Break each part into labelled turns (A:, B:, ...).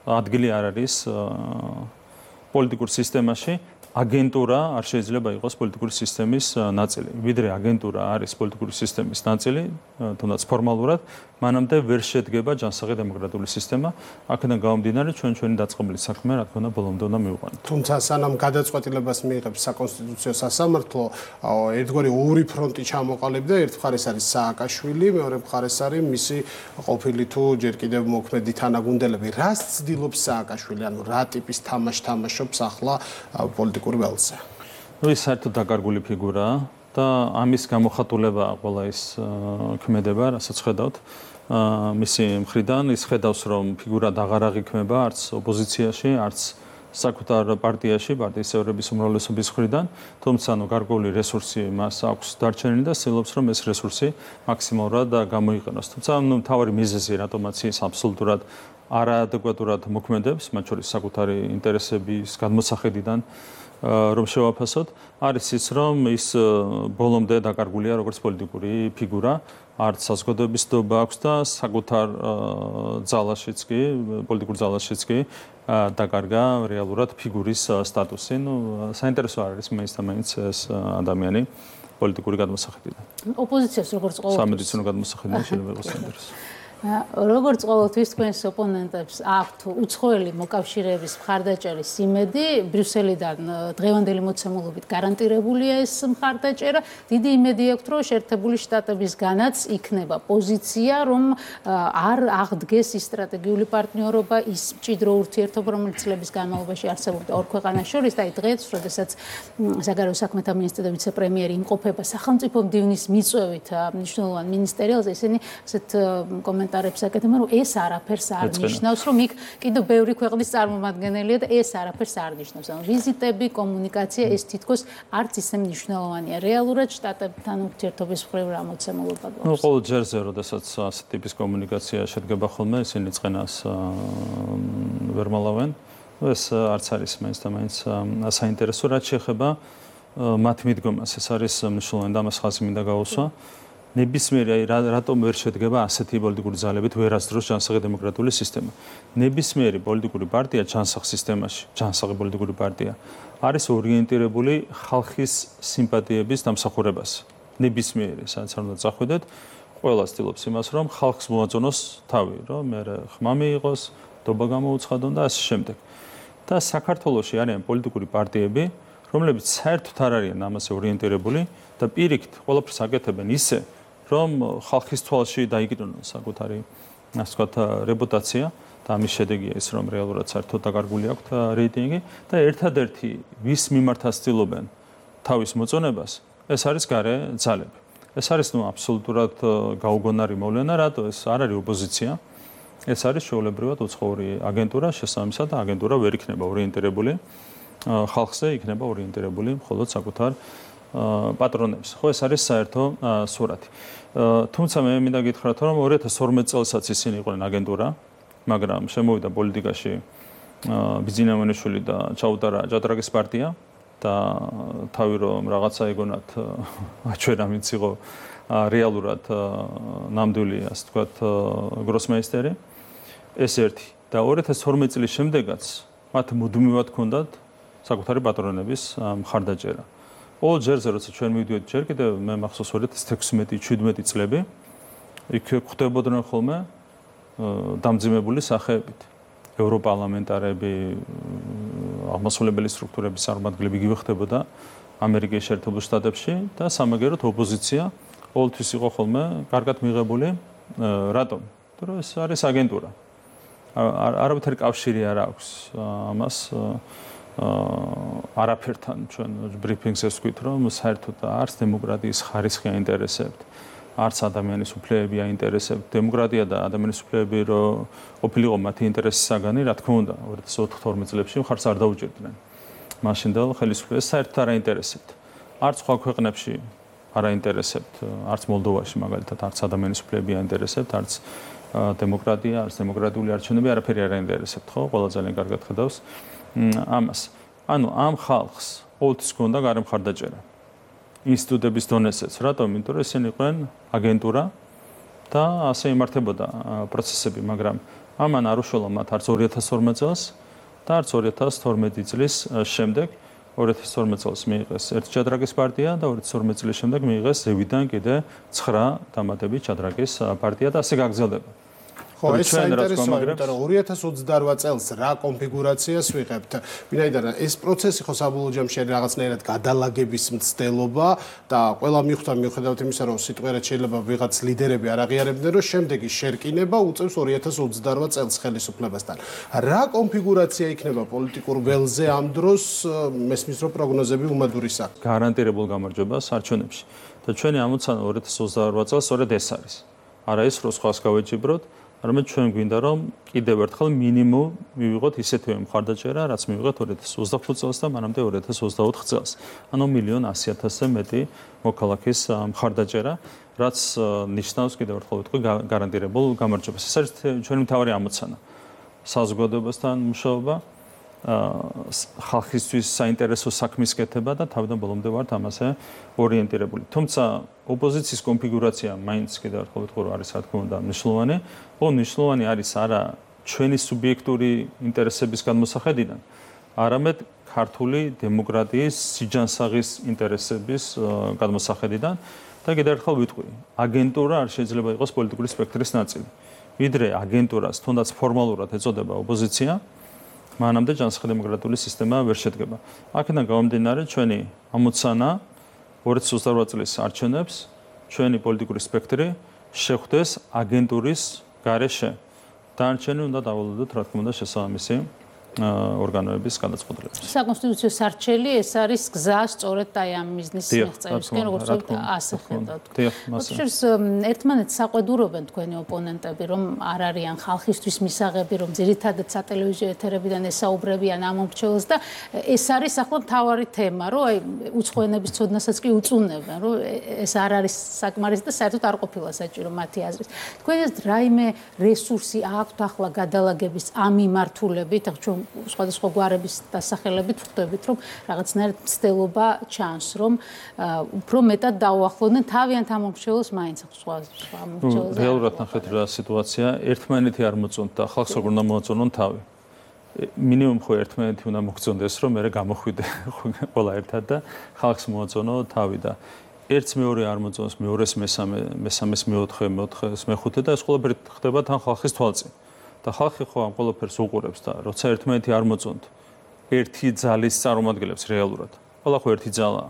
A: ადგილი არ არის პოლიტიკურ სისტემაში. აგენტურა არ შეიძლება იყოს პოლიტიკური სისტემის ნაწილი. ვიდრე აგენტურა არის პოლიტიკური სისტემის ნაწილი, თუნდაც ფორმალურად, მანამდე ვერ შედგება ჯანსაღი დემოკრატიული სისტემა. აქედან გამომდინარე, ჩვენი დაწყებული საქმე, რა თქმა უნდა, ბოლომდე უნდა მივყვანოთ.
B: თუმცა სანამ გადაწყვეტილებას მიიღებს საკონსტიტუციო სასამართლო, ერთგვარი ორი ფრონტი ჩამოყალიბდა, ერთ მხარეს არის სააკაშვილი, მეორე მხარეს არის მისი ყოფილი თუ ჯერ კიდევ მოქმედი თანაგუნდელები. რას ცდილობს სააკაშვილი, ანუ რა ტიპის თამაშს თამაშობს ახლა პოლიტიკურ ველზე?
A: ის საერთოდ დაკარგული ფიგურაა და ამის გამოხატულება ყველა ის ქმედება, რასაც ხედავთ მისი მხრიდან. ის ხედავს, რომ ფიგურა აღარ აღიქმება არც ოპოზიციაში, არც საკუთარ პარტიაში, პარტიის წევრების უმრავლესობის მხრიდან, თუმცა გარკვეული რესურსი მას აქვს დარჩენილი და ცდილობს, რომ ეს რესურსი მაქსიმალურად გამოიყენოს. თუმცა მთავარი მიზეზი, რატომაც ის აბსოლუტურად არაადეკვატურად მოქმედებს, მათ შორის საკუთარი ინტერესების გადმოსახედიდან რომ შევაფასოთ, არის ის, რომ ის ბოლომდე დაკარგულია როგორც პოლიტიკური ფიგურა, არც საზოგადოების დობა აქვს და საკუთარ ძალაშიც კი, პოლიტიკურ ძალაშიც კი დაკარგა რეალურად ფიგურის სტატუსი. საინტერესო არის მაინც და მაინც ეს ადამიანი პოლიტიკური გადმოსახედიდან.
C: ოპოზიციას როგორც ყოველთვის
A: სამედიცინო გადმოსახედიდან შეიძლება იყოს საინტერესო.
C: როგორც ყოველთვის თქვენს ოპონენტებს აქვთ უცხოელი მოკავშირეების მხარდაჭერის იმედი, ბრიუსელიდან დღევანდელი მოცემულობით გარანტირებულია ეს მხარდაჭერა. დიდი იმედი აქვთ, რომ შეერთებული შტატებისგანაც იქნება პოზიცია, რომ არ აღდგეს ის სტრატეგიული პარტნიორობა, ის მჭიდრო ურთიერთობა, რომელიც წლების განმავლობაში არსებობდა ორ ქვეყანას შორის და დღეს, როდესაც საგარეო საქმეთა მინისტრი და ვიცე-პრემიერი იმყოფება სახელმწიფო მდივნის მიწვევით მნიშვნელოვან მინისტერიალზე, ისინი ასეთ კომენტარებს აკეთებენ, რომ ეს არაფერს არ ნიშნავს, რომ იქ კიდევ ბევრი ქვეყნის წარმომადგენელია და ეს არაფერს არ ნიშნავს. ანუ ვიზიტები, კომუნიკაცია ეს თითქოს არც ისე მნიშვნელოვანია. რეალურად შტატებთან ურთიერთობის მხრივ რა მოცემულობა გვაქვს?
A: ყოველ ჯერზე, როდესაც ასეთ ტიპის კომუნიკაცია შედგება ხოლმე, ისინი წყენას ვერ მალავენ. ეს არც არის მაინც და მაინც საინტერესო, რაც შეეხება მათ მიდგომას. ეს არის მნიშვნელოვანი და ამას ხაზი მინდა გავუსვა. ნებისმიერი რატომ ვერ შედგება ასეთი პოლიტიკური ძალებით ვერასდროს ჯანსაღი დემოკრატიული სისტემა. ნებისმიერი პოლიტიკური პარტია ჯანსაღ სისტემაში, ჯანსაღი პოლიტიკური პარტია არის ორიენტირებული ხალხის სიმპათიების დამსახურებას. ნებისმიერი, სადაც არ უნდა წახვიდეთ, ყველა ცდილობს იმას, რომ ხალხს მოაწონოს თავი, რომ მე ხმა მიიღოს, დობა გამოუცხადონ და ასე შემდეგ. და საქართველოში არიან პოლიტიკური პარტიები, რომლებიც საერთოდ არ არიან ამაზე ორიენტირებული და პირიქით ყველაფერს აკეთებენ ისე, რომ ხალხის თვალში დაიკიდონონ საკუთარი, ასე ვთქვათ, რეპუტაცია და ამის შედეგია ის, რომ რეალურად საერთოდ დაკარგული აქვთ რეიტინგი და ერთადერთი ვის მიმართაც ცდილობენ თავის მოწონებას, ეს არის გარე ძალები. ეს არის აბსოლუტურად გაუგონარი მოვლენა, რატო ეს არ არის ოპოზიცია. ეს არის შეულებრივად უცხოური აგენტურა, შესაბამისად აგენტურა ვერ იქნება ორიენტირებული ხალხზე, იქნება ორიენტირებული მხოლოდ საკუთარ პატრონებს. ხო, ეს არის საერთო სურათი. თუმცა მე მინდა გითხრათ, რომ 2012 წელსაც ისინი იყვნენ აგენტურა, მაგრამ შემოვიდა პოლიტიკაში ბიძინავანიშვილი და ჩაუტარა ჭადრაკის პარტია და თავი რომ რაღაცა ეგონათ აჩვენა ვინც იყო რეალურად ნამდვილი, ასე ვთქვათ, გროსმეისტერი. ეს ერთი და 2012 წლის შემდეგაც მათ მუდმივად ჰქონდათ საკუთარი პატრონების მხარდაჭერა. ყოველ ჯერზე, როცა ჩვენ მივიდიოდით ჯერ კიდევ მე მახსოვს 2016-17 წლები, იქ ხვდებოდნენ ხოლმე დამძიმებული სახეებით. ევროპარლამენტარები, აღმასრულებელი სტრუქტურების წარმომადგენლები იგივე ხდებოდა ამერიკის შეერთებულ შტატებში და სამაგეროდ ოპოზიცია ყოველთვის იყო ხოლმე კარგად მიღებული. რატომ? იმიტომ რომ ეს არის აგენტურა. არავითარი კავშირი არ აქვს ამას არაფერთან. ჩვენ ბრიფინგზე ვთქვით, რომ საერთოდ არც დემოკრატიის ხარისხი აინტერესებთ, არც ადამიანის უფლებები აინტერესებთ. დემოკრატია და ადამიანის უფლებები რო ყოფილიყო მათი ინტერესის საგანი, რა თქმა უნდა, 2012 წლებში მხარს არ დაუჭერდნენ. მაშინდელ ხელისუფლებას საერთოდ არ აინტერესებთ. არც სხვა ქვეყნებში არ აინტერესებთ, არც მოლდოვაში მაგალითად, არც ადამიანის უფლებები აინტერესებთ, არც დემოკრატია, არც დემოკრატიული არჩევნები არაფერი არ აინტერესებთ, ხო? ყველა ძალიან კარგად ხედავს ამას. ანუ ამ ხალხს ყოველთვის ჰქონდა გარე მხარდაჭერა. ინსტიტუტების დონესაც, რატომ? იმიტომ რომ ისინი იყვნენ აგენტურა და ასე იმართებოდა პროცესები, მაგრამ ამან არ უშველა მათ არც 2012 წელს და არც 2012 წლის შემდეგ 2012 წელს მიიღეს ერთი ჭადრაკის პარტია და 2012 წლის შემდეგ მიიღეს ზევიდან კიდე 9 დამატებით ჭადრაკის პარტია და ასე გაგრძელდება.
B: ხო, ეს საინტერესოა, იმიტომ რომ 2028 წელს რა კონფიგურაციას ვიღებთ. ვინაიდან ეს პროცესი ხო საბოლოო ჯამში რაღაცნაირად გადალაგების მცდელობა და ყველა მიხვდა მიუხედავად იმისა, რომ სიტყვიერად შეიძლება ვიღაც ლიდერები არ აღიარებდნენ, რომ შემდეგი შერკინება უწევს 2028 წელს ხელისუფლებასთან. რა კონფიგურაცია იქნება პოლიტიკურ ველზე ამ დროს მესმის რომ პროგნოზები უმადურისა?
A: გარანტირებულ გამარჯვებას არჩევნებში. და ჩვენი ამოცანა 2028 წელს სწორედ ეს არის. არა ის რომ სხვას გავეჯიბროთ, არამედ ჩვენ გვინდა რომ კიდევ ერთხელ მინიმუმ მივიღოთ ისეთივე მხარდაჭერა, რაც მივიღეთ 2025 წელს და მანამდე 2024 წელს. ანუ 1,100,000-ზე მეტი მოქალაქის მხარდაჭერა, რაც ნიშნავს კიდევ ერთხელ ვიტყვი გარანტირებულ გამარჯვებას. ეს არის ჩვენი მთავარი ამოცანა. საზოგადოებასთან მუშაობა, ხალხისთვის საინტერესო საქმის კეთება და თავიდან ბოლომდე ვართ ამაზე ორიენტირებული. თუმცა ოპოზიციის კონფიგურაცია მაინც კიდევ ერთხელ ვიტყვი რომ არის რა თქმა უნდა მნიშვნელოვანი. მნიშვნელოვანი არის არა ჩვენი სუბიექტური ინტერესების გადმოსახედიდან, არამედ ქართული დემოკრატიის სიჯანსაღის ინტერესების გადმოსახედიდან და კიდევ ერთხელ ვიტყვი, აგენტურა არ შეიძლება იყოს პოლიტიკური სპექტრის ნაწილი. ვიდრე აგენტურას თუნდაც ფორმალურად ეწოდება ოპოზიცია, მანამდე ჯანსაღ-დემოკრატიული სისტემა ვერ შედგება. აქედან გამომდინარე, ჩვენი ამოცანა 2028 წლის არჩევნებს ჩვენი პოლიტიკური სპექტრი შეხვდეს აგენტურის გარეშე. დანარჩენი უნდა დავალოდოთ, რა თქმა უნდა, შესაბამისი ორგანოების გადაწყვეტილებას.
C: საკონსტიტუციო სარჩელი ეს არის გზა სწორედ აი ამ მიზნის მიღწევისკენ, როგორც ვთქვით, ასე ხედავთ. ოღონდ ერთმანეთს საყვედურობენ თქვენი ოპონენტები, რომ არ არიან ხალხისთვის მისაღები, რომ ძირითადად სატელევიზიო ეთერებიდან ესაუბრებიან ამ მომრჩეველს და ეს არის ახლა მთავარი თემა, რომ აი უცხო ენების ცოდნასაც კი უწუნებენ, რომ ეს არ არის საკმარისი და საერთოდ არ ყოფილა საჭირო მათი აზრით. თქვენ ეს რაიმე რესურსი აქვთ ახლა გადალაგების ამ მიმართულებით, ჩვენ სხვადასხვა გვარების დასახელებით ვხვდებით, რომ რაღაცნაირად მცდელობა ჩანს, რომ უფრო მეტად დაუახლოვდნენ თავიანთ ამ მომრჩეველს მაინც სხვა მომრჩეველს.
A: რეალურად ნახეთ რა სიტუაცია, ერთმანეთი არ მოწონთ და ხალხს როგორ უნდა მოაწონონ თავი. მინიმუმ ხო ერთმანეთი უნდა მოგწონდეს, რომ მე გამოხვიდე ყველა ერთად და ხალხს მოაწონო თავი და ერთს მეორე არ მოწონს, მეორეს მესამე, მესამეს მეოთხე, მეოთხეს მეხუთე და ეს ყველაფერი ხდება თან ხალხის თვალწინ. და ხალხი ხო ამ ყველაფერს უყურებს და როცა ერთმანეთი არ მოწონთ, ერთი ძალის წარმომადგენლებს რეალურად. ყველა ხო ერთი ძალაა.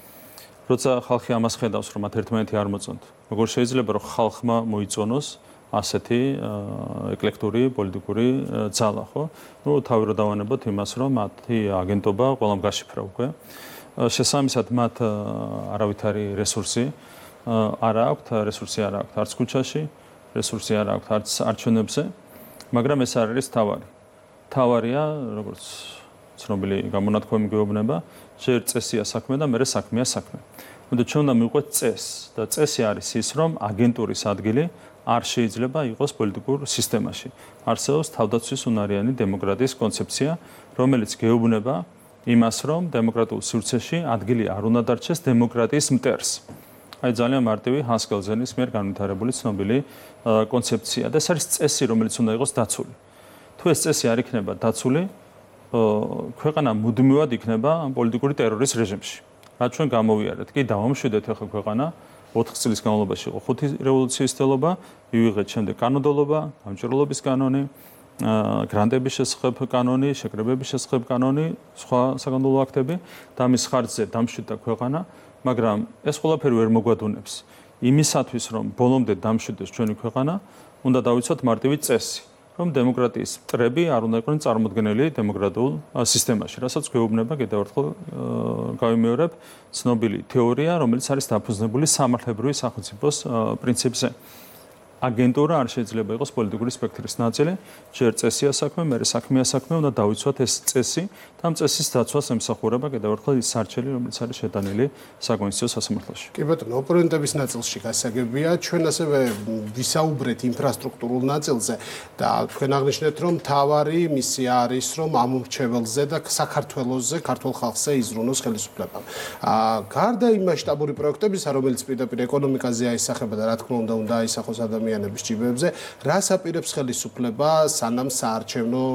A: როცა ხალხი ამას ხედავს, რომ მათ ერთმანეთი არ მოწონთ, როგორ შეიძლება რომ ხალხმა მოიწონოს ასეთი ეკლექტური პოლიტიკური ძალა, ხო? ნუ თავი რო დავანებოთ იმას, რომ მათი აგენტობა ყველამ გაშიფრა უკვე. შესაბამისად მათ არავითარი რესურსი არ აქვთ, არც ქუჩაში, რესურსი არ აქვთ არც არჩევნებზე. მაგრამ ეს არ არის თავარი. თავარია, როგორც ცნობილი გამონათქვამი გვეუბნება, ჯერ წესია საქმე და მერე საქმეა საქმე. მოდი ჩვენ უნდა მივყვეთ წესს და წესი არის ის, რომ აგენტურის ადგილი არ შეიძლება იყოს პოლიტიკურ სისტემაში. არსებობს თავდაცვის უნარიანი დემოკრატიის კონცეფცია, რომელიც გეუბნება იმას, რომ დემოკრატიულ სივრცეში ადგილი არ უნდა დარჩეს დემოკრატიის მტერს. აი ძალიან მარტივი ჰანს კელზენის მიერ განვითარებული ცნობილი კონცეფცია და ეს არის წესი, რომელიც უნდა იყოს დაცული. თუ ეს წესი არ იქნება დაცული, ქვეყანა მუდმივად იქნება პოლიტიკური ტერორის რეჟიმში. რაც ჩვენ გამოვიარეთ, კი დავამშვიდეთ ახლა ქვეყანა 4 წლის განმავლობაში იყო 5 რევოლუციის თელობა, მივიღეთ შემდეგ კანონდელობა, გამჭვირვალობის კანონი, გრანტების შესახებ კანონი, შეკრებების შესახებ კანონი, სხვა საკანონმდებლო აქტები და მის ხარჯზე დამშვიდდა ქვეყანა. მაგრამ ეს ყველაფერი ვერ მოგვადუნებს იმისათვის, რომ ბოლომდე დამშვიდეს ჩვენი ქვეყანა, უნდა დავიცვათ მარტივი წესი, რომ დემოკრატიის მტრები არ უნდა იყვნენ წარმოდგენილი დემოკრატიულ სისტემაში, რასაც გვეუბნება კიდევ ერთხელ გავიმეორებ ცნობილი თეორია, რომელიც არის დაფუძნებული სამართლებრივი სახელმწიფოს პრინციპზე. აგენტურა არ შეიძლება იყოს პოლიტიკური სპექტრის ნაწილი, ჯერ წესია საქმე, მერე საქმეა საქმე, უნდა დავიცვათ ეს წესი და ამ წესის დაცვას ემსახურება კიდევ ერთხელ ის სარჩელი, რომელიც არის შეტანილი საკონსტიტუციო სასამართლოში.
B: კი ბატონო, ოპონენტების ნაწილში გასაგებია, ჩვენ ასევე ვისაუბრეთ ინფრასტრუქტურულ ნაწილზე და თქვენ აღნიშნეთ, რომ თავარი მისია არის, რომ ამ მომრჩეველზე და საქართველოსზე, ქართულ ხალხზე იზრუნოს ხელისუფლება. გარდა იმ მასშტაბური პროექტებისა, რომელიც პირდაპირ ეკონომიკაზე აისახება და რა თქმა უნდა აისახოს ადამიანს ადამიანების ჯიბებზე, რას აპირებს ხელისუფლება სანამ საარჩევნო